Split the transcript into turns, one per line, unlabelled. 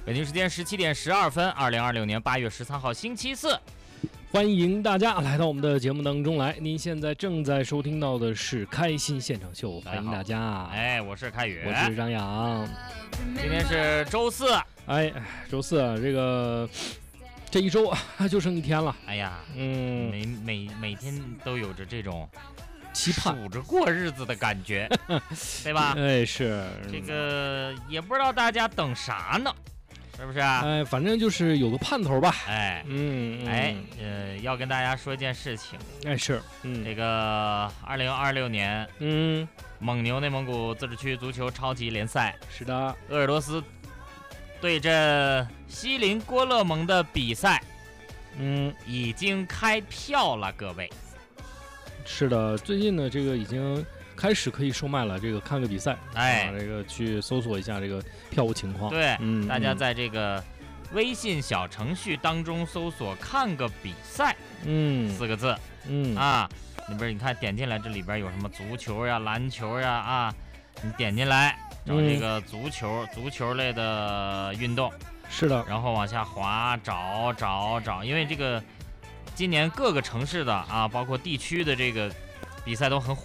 北京时间17:12，2026年8月13号星期四，
欢迎大家来到我们的节目当中来。您现在正在收听到的是开心现场秀，欢迎大家。
我是开宇，
我是张扬。
今天是周四，
周四啊，这一周就剩一天了。
每天都有着这种
期盼
数着过日子的感觉，对吧？
是
这个也不知道大家等啥呢，是不是？
反正就是有个盼头吧。
要跟大家说一件事情。
这
个2026年，蒙牛内蒙古自治区足球超级联赛，
是的，
鄂尔多斯对阵锡林郭勒盟的比赛，已经开票了，各位。
是的，最近呢，这个已经开始可以售卖了。这个看个比赛，这个去搜索一下这个票务情况。
对，大家在这个微信小程序当中搜索“看个比赛”4个字，里边你看点进来，这里边有什么足球呀、篮球呀你点进来找这个足球类的运动。
是的，
然后往下滑找，因为这个今年各个城市的包括地区的这个比赛都很火